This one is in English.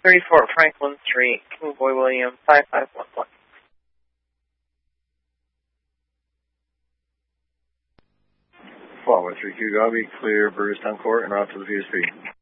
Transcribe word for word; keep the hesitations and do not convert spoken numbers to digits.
thirty-four Franklin Street, King Boy William, five five one one. four one three Q, Gabi, clear Burgestown Court and route to the V S P.